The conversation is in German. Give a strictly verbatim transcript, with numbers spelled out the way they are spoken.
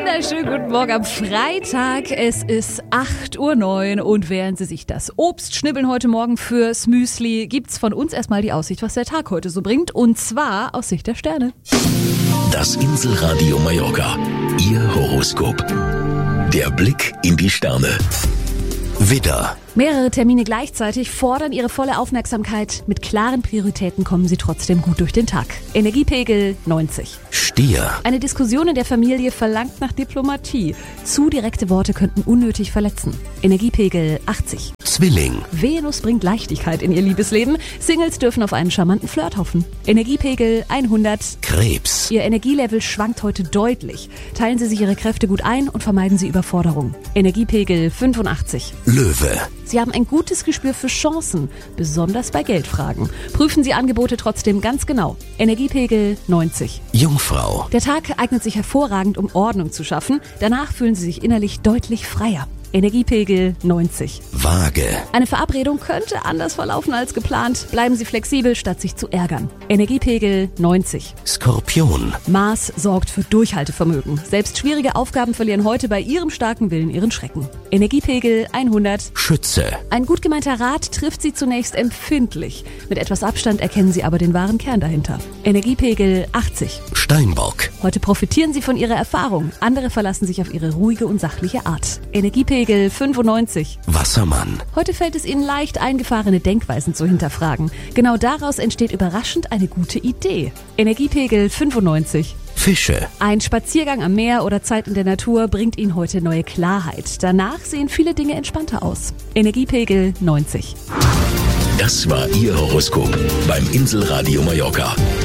Wunderschönen guten Morgen am Freitag. Es ist acht Uhr neun und während Sie sich das Obst schnibbeln heute Morgen fürs Müsli, gibt's von uns erstmal die Aussicht, was der Tag heute so bringt. Und zwar aus Sicht der Sterne. Das Inselradio Mallorca. Ihr Horoskop. Der Blick in die Sterne. Widder. Mehrere Termine gleichzeitig fordern Ihre volle Aufmerksamkeit. Mit klaren Prioritäten kommen Sie trotzdem gut durch den Tag. Energiepegel neunzig. Stier. Eine Diskussion in der Familie verlangt nach Diplomatie. Zu direkte Worte könnten unnötig verletzen. Energiepegel achtzig. Zwilling. Venus bringt Leichtigkeit in Ihr Liebesleben. Singles dürfen auf einen charmanten Flirt hoffen. Energiepegel hundert. Krebs. Ihr Energielevel schwankt heute deutlich. Teilen Sie sich Ihre Kräfte gut ein und vermeiden Sie Überforderung. Energiepegel fünfundachtzig. Löwe. Sie haben ein gutes Gespür für Chancen, besonders bei Geldfragen. Prüfen Sie Angebote trotzdem ganz genau. Energiepegel neunzig. Jungfrau. Der Tag eignet sich hervorragend, um Ordnung zu schaffen. Danach fühlen Sie sich innerlich deutlich freier. Energiepegel neunzig. Waage. Eine Verabredung könnte anders verlaufen als geplant. Bleiben Sie flexibel, statt sich zu ärgern. Energiepegel neunzig. Skorpion. Mars sorgt für Durchhaltevermögen. Selbst schwierige Aufgaben verlieren heute bei Ihrem starken Willen ihren Schrecken. Energiepegel hundert. Schütze. Ein gut gemeinter Rat trifft Sie zunächst empfindlich. Mit etwas Abstand erkennen Sie aber den wahren Kern dahinter. Energiepegel achtzig. Steinbock. Heute profitieren Sie von Ihrer Erfahrung. Andere verlassen sich auf Ihre ruhige und sachliche Art. Energiepegel fünfundneunzig. Wassermann. Heute fällt es Ihnen leicht, eingefahrene Denkweisen zu hinterfragen. Genau daraus entsteht überraschend eine gute Idee. Energiepegel fünfundneunzig. Fische. Ein Spaziergang am Meer oder Zeit in der Natur bringt Ihnen heute neue Klarheit. Danach sehen viele Dinge entspannter aus. Energiepegel neunzig. Das war Ihr Horoskop beim Inselradio Mallorca.